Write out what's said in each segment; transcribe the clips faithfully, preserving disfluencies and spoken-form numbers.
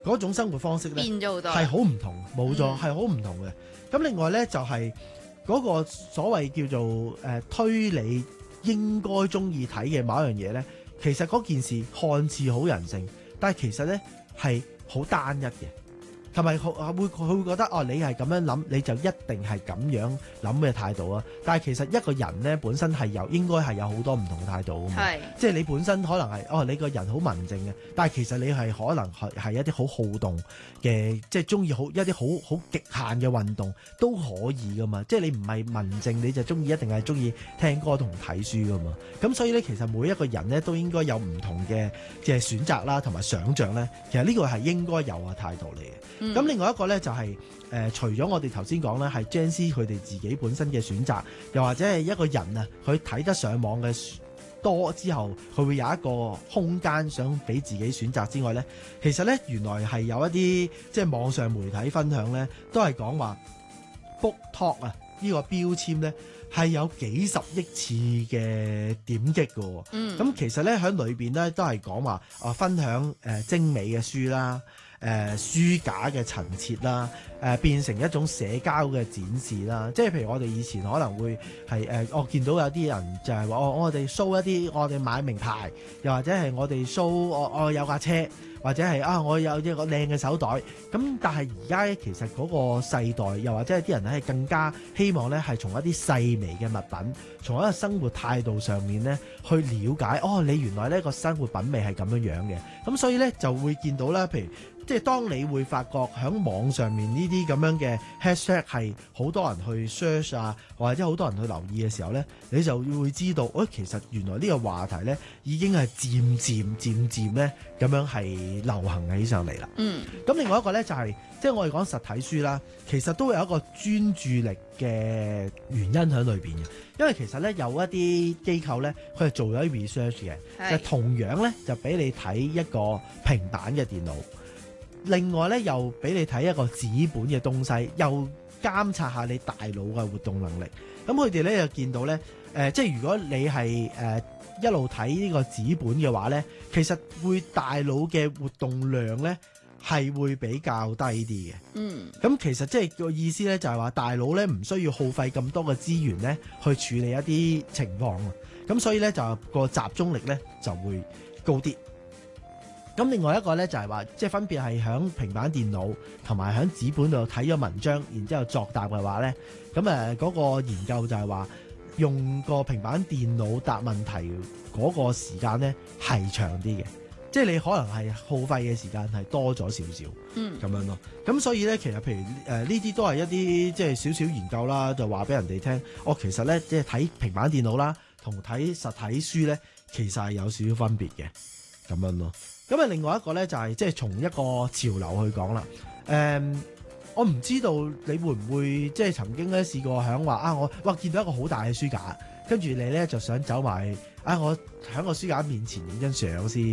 嗰種生活方式咧變咗好多， 係好唔同，冇錯嗯係好唔同嘅。咁另外咧就係、嗰個所謂叫做誒、呃、推理應該中意睇嘅某一樣嘢咧，其實嗰件事看似好人性，但係其實咧係好單一嘅。同埋佢會佢會覺得哦，你係咁樣諗，你就一定係咁樣諗嘅態度啊！但係其實一個人咧本身係有應該係有好多唔同嘅態度啊嘛。 係即係你本身可能係哦，你個人好文靜嘅，但係其實你係可能係係一啲好好動嘅，即係中意好一啲好好極限嘅運動都可以噶嘛。即係你唔係文靜，你就中意一定係中意聽歌同睇書噶嘛。咁所以咧，其實每一個人咧都應該有唔同嘅嘅選擇啦，同埋想像咧。其實呢個係應該有嘅態度嚟嘅。咁、 嗯另外一個咧就係、呃、除咗我哋頭先講咧，係 Gen Z 佢哋自己本身嘅選擇，又或者係一個人啊，佢睇得上網嘅多之後，佢會有一個空間想俾自己選擇之外咧，其實咧原來係有一啲即係網上媒體分享咧，都係講話 Book Talk 啊呢個標籤咧係有幾十億次嘅點擊嘅喎。 嗯咁其實咧喺裏邊咧都係講話啊分享誒、呃、精美嘅書啦。誒、呃、書架嘅陳設啦，誒、呃、變成一種社交嘅展示啦，即係譬如我哋以前可能會係誒、呃，我見到有啲人就係話，哦，我哋 show 一啲我哋買名牌，又或者係我哋 show 我我有架車，或者係啊我有一個靚嘅手袋，咁但係而家其實嗰個世代，又或者係啲人咧係更加希望咧係從一啲細微嘅物品，從一個生活態度上面咧去了解，哦，你原來呢個生活品味係咁樣樣嘅，咁所以咧就會見到啦，譬如。即係當你會發覺喺網上面呢啲咁樣嘅 hashtag 係好多人去 search 啊，或者好多人去留意嘅時候咧，你就會知道，哦，其實原來呢個話題咧已經係漸漸漸漸咧咁樣係流行起上嚟啦。 嗯， 咁另外一個咧就係、是，即係我哋講實體書啦，其實都有一個專注力嘅原因喺裏邊嘅，因為其實咧有一啲機構咧，佢係做咗啲 research 嘅， 係就同樣咧就俾你睇一個平板嘅電腦。另外咧，又俾你睇一個紙本嘅東西，又監察下你大腦嘅活動能力。咁佢哋咧就見到咧，誒、呃，即係如果你係誒、呃、一路睇呢個紙本嘅話咧，其實會大腦嘅活動量咧係會比較低啲嘅。 嗯， 咁其實即係個意思咧，就係話大腦咧唔需要耗費咁多嘅資源咧去處理一啲情況啊。咁所以咧就個集中力咧就會高啲。咁另外一個咧就係話，即係分別係響平板電腦同埋響紙本度睇咗文章，然之後作答嘅話咧，咁誒嗰個研究就係話，用個平板電腦答問題嗰個時間咧係長啲嘅，即係你可能係耗費嘅時間係多咗少少， 嗯， 咁樣咯。咁所以咧，其實譬如誒呢啲都係一啲即係少少研究啦，就話俾人哋聽，哦，其實咧即係睇平板電腦啦，同睇實體書咧，其實係有少少分別嘅，咁樣咯。咁啊，另外一個咧就係即係從一個潮流去講啦。誒、嗯，我唔知道你會唔會即係曾經咧試過響話啊，我哇見到一個好大嘅書架，跟住你咧就想走埋啊，我喺個書架面前影張相先。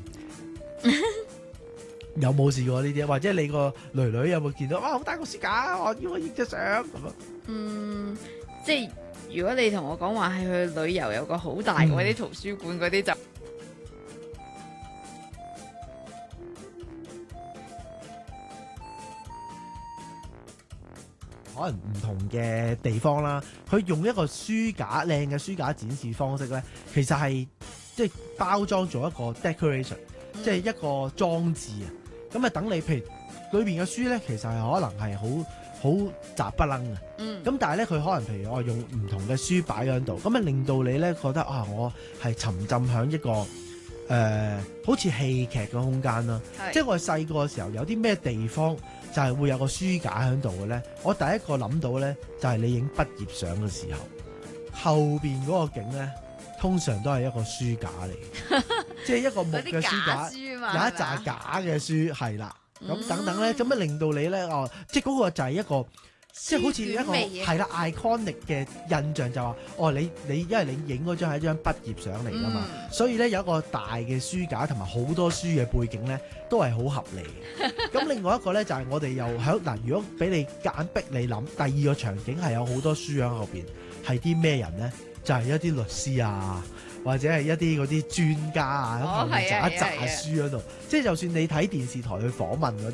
有冇試過呢啲？或者你個女女有冇見到哇好大個書架，我要我影張相咁啊？ 嗯，即係如果你同我講話係去旅遊有個好大嘅嗰啲圖書館嗰啲就。 可能唔同嘅地方啦，佢用一個書架靚嘅書架展示方式咧，其實係即係包裝做一個 decoration， 嗯即係一個裝置啊。咁啊，等你譬如裏邊嘅書咧，其實係可能係好好雜不楞嘅。 嗯， 咁但係咧，佢可能譬如我用唔同嘅書擺喺度，咁啊令到你咧覺得啊，我係沉浸響一個誒、呃、好似戲劇嘅空間啦。即係我哋細個嘅時候有啲咩地方就係會有個書架喺度嘅咧，我第一個諗到咧就係你影畢業相嘅時候，後邊嗰個景咧通常都係一個書架嚟，即係一個木嘅書架， 書嘛有一紮假嘅書係啦，咁、 嗯等等咧，咁樣令到你咧哦，即係嗰個就係一個。即係好似一個係啦 iconic 嘅印象就話，哦你你因為你影嗰張係一張畢業相嚟㗎嘛， 嗯、 所以咧有一個大嘅書架同埋好多書嘅背景咧都係好合理嘅。咁另外一個咧就係、是、我哋又喺嗱，如果俾你夾硬逼你諗，第二個場景係有好多書喺後邊，係啲咩人咧？就係、是、一啲律師啊，誒、 或者係一啲嗰啲專家啊，咁後面哦係啊就一紮係啊係啊書嗰度。即係就算你睇電視台去訪問嗰啲